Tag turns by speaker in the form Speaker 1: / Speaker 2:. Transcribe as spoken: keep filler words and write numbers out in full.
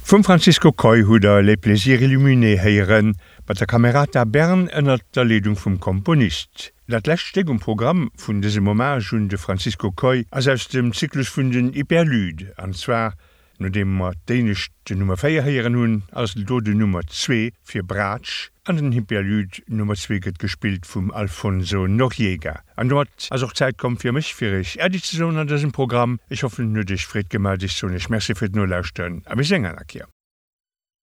Speaker 1: Vom Francisco Coy huder le Plaisir illuminé heieren, mat der Kamerata Bern ënnert der Leung vum Komponist. Dat lächtsteg um Programm vun dese Hommage hun de Francisco Coy as aus dem Zyklus vun den Hyperlude, anzwar no dem mat dänisch de Nummer vier heieren hunn ass do de Nummer zwei fir Bratsch, an den Hyperlude Nummer zwei gëtt gespielt vum Alfonso Noriega. An dort as auch Zeit kom fir mich fir ich Edit so an diesem Programm. Ich hoffe nur dich Fred gemalt dich so nicht Merci fir no lauschtern, aber ich sänger lack hier.